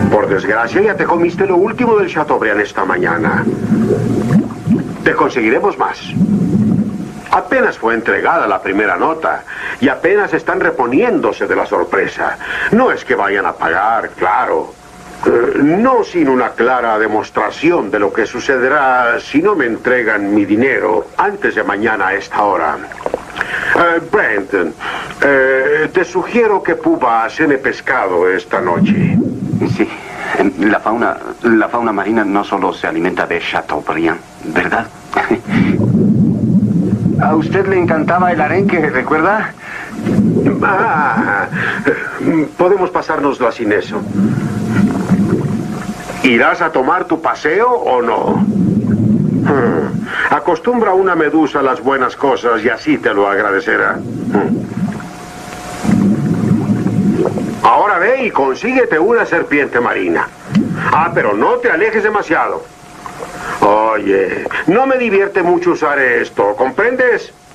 Por desgracia, ya te comiste lo último del Chateaubriand esta mañana. Te conseguiremos más. Apenas fue entregada la primera nota y apenas están reponiéndose de la sorpresa. No es que vayan a pagar, claro. No sin una clara demostración de lo que sucederá si no me entregan mi dinero antes de mañana a esta hora. Brent, te sugiero que Puba cene pescado esta noche. Sí, la fauna marina no solo se alimenta de Chateaubriand, ¿verdad? A usted le encantaba el arenque, ¿recuerda? Podemos pasárnosla sin eso. ¿Irás a tomar tu paseo o no? Acostumbra una medusa a las buenas cosas y así te lo agradecerá. Ahora ve y consíguete una serpiente marina. Pero no te alejes demasiado. Oye, no me divierte mucho usar esto, ¿comprendes?